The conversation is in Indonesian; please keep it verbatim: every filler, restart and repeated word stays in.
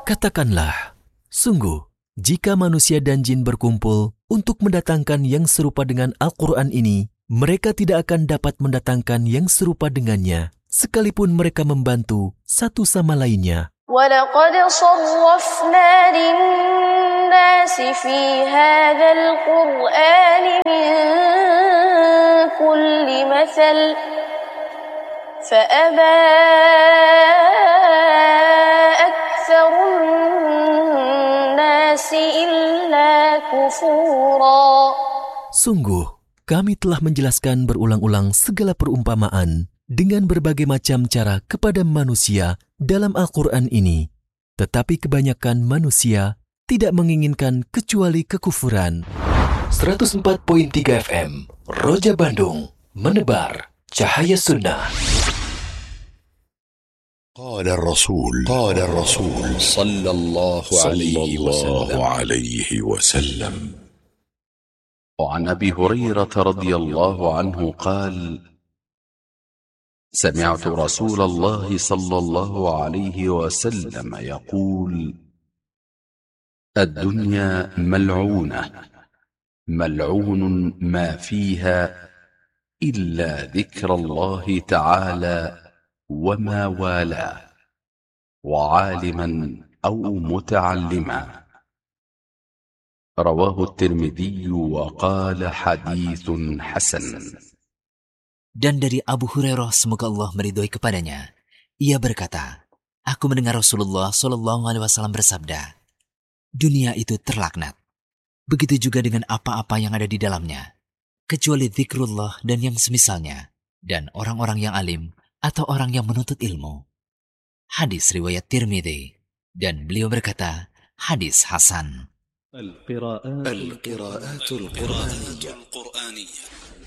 Katakanlah, sungguh, jika manusia dan jin berkumpul untuk mendatangkan yang serupa dengan Al-Quran ini, mereka tidak akan dapat mendatangkan yang serupa dengannya, sekalipun mereka membantu satu sama lainnya. وَلَقَدْ صَرَّفْنَا لِلنَّاسِ فِي هَذَا الْقُرْآنِ مِنْ كُلِّ مَثَلٍ فَأَبَى أَكْثَرُ النَّاسِ إِلَّا كُفُورًا. Sungguh, kami telah menjelaskan berulang-ulang segala perumpamaan dengan berbagai macam cara kepada manusia dalam Al-Quran ini. Tetapi kebanyakan manusia tidak menginginkan kecuali kekufuran. seratus empat koma tiga F M, Roja Bandung, menebar cahaya sunnah. قال الرسول قال الرسول صلى الله عليه وسلم عليه وسلم وعن أبي هريرة رضي الله عنه قال سمعت رسول الله صلى الله عليه وسلم يقول الدنيا ملعونة ملعون ما فيها إلا ذكر الله تعالى وما والاه وعالما أو متعلما رواه الترمذي وقال حديث حسن. Dan dari Abu Hurairah, semoga Allah meridhoi kepadanya, ia berkata, aku mendengar Rasulullah Shallallahu Alaihi Wasallam bersabda, dunia itu terlaknat, begitu juga dengan apa-apa yang ada di dalamnya, kecuali zikrullah dan yang semisalnya, dan orang-orang yang alim atau orang yang menuntut ilmu. Hadis riwayat Tirmidzi, dan beliau berkata, hadis hasan. القراءات القرآنية